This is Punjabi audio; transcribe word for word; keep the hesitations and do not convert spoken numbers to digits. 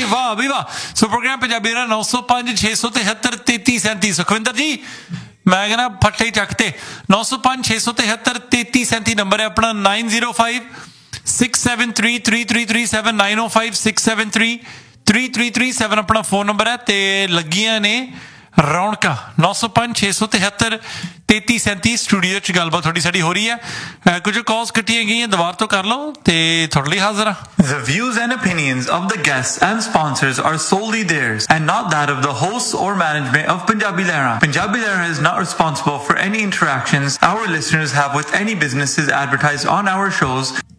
ਵਾਹ ਵੀ ਵਾਹ। ਸੋ ਪ੍ਰੋਗਰਾਮ ਪੰਜਾਬੀ ਦਾ ਨੌ ਸੌ ਪੰਜ ਛੇ ਸੌ ਤਿਹੱਤਰ ਤੇਤੀ ਸੈਂਤੀ। ਸੁਖਵਿੰਦਰ ਜੀ ਮੈਂ ਕਹਿੰਦਾ ਫੱਟੇ ਚੱਕ ਤੇ ਨੌ ਸੌ ਪੰਜ ਛੇ ਸੌ ਤਿਹੱਤਰ ਤੇਤੀ ਸੈਂਤੀ ਨੰਬਰ ਹੈ ਆਪਣਾ। Nine zero five six seven three three three three seven nine ਓ five six seven three three three three seven ਆਪਣਾ ਫੋਨ ਨੰਬਰ ਹੈ। ਤੇ ਲੱਗੀਆਂ ਨੇ ਰੌਣਕਾਂ ਨੌ ਸੌ ਪੰਜ ਛੇ ਸੌ ਤਿਹੱਤਰ ਤੇਤੀ ਸੈਂਤੀ। ਸਟੂਡੀਓ 'ਚ ਗੱਲਬਾਤ ਤੁਹਾਡੀ ਸਾਡੀ ਹੋ ਰਹੀ ਹੈ। ਕੁਝ ਕਾਲਸ ਕੱਟੀਆਂ ਗਈਆਂ ਦੁਬਾਰਾ ਤੋਂ ਕਰ ਲਓ ਤੇ ਤੁਹਾਡੇ ਲਈ ਹਾਜ਼ਰ ਆ। The views and opinions of the guests and sponsors are solely theirs and not that of the hosts or management of Punjabi Lehra. Punjabi Lehra is not responsible for any interactions our listeners have with any businesses advertised on our shows.